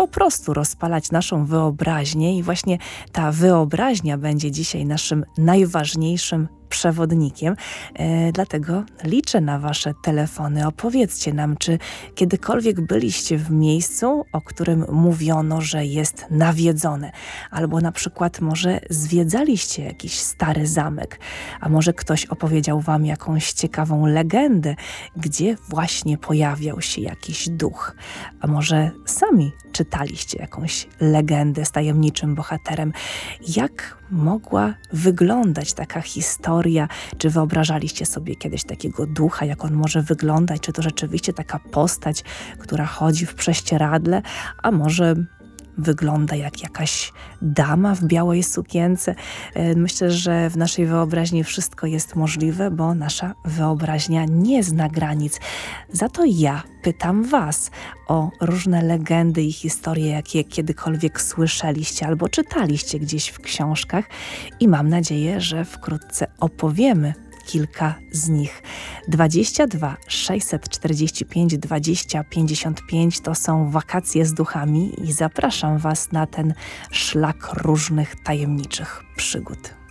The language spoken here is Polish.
po prostu rozpalać naszą wyobraźnię i właśnie ta wyobraźnia będzie dzisiaj naszym najważniejszym przewodnikiem. Dlatego liczę na wasze telefony. Opowiedzcie nam, czy kiedykolwiek byliście w miejscu, o którym mówiono, że jest nawiedzone. Albo na przykład może zwiedzaliście jakiś stary zamek, a może ktoś opowiedział wam jakąś ciekawą legendę, gdzie właśnie pojawiał się jakiś duch. A może sami czytaliście jakąś legendę z tajemniczym bohaterem. Jak mogła wyglądać taka historia? Czy wyobrażaliście sobie kiedyś takiego ducha, jak on może wyglądać? Czy to rzeczywiście taka postać, która chodzi w prześcieradle? A może wygląda jak jakaś dama w białej sukience? Myślę, że w naszej wyobraźni wszystko jest możliwe, bo nasza wyobraźnia nie zna granic. Za to ja pytam was o różne legendy i historie, jakie kiedykolwiek słyszeliście albo czytaliście gdzieś w książkach i mam nadzieję, że wkrótce opowiemy kilka z nich. 22 645 20 55 to są wakacje z duchami i zapraszam was na ten szlak różnych tajemniczych przygód.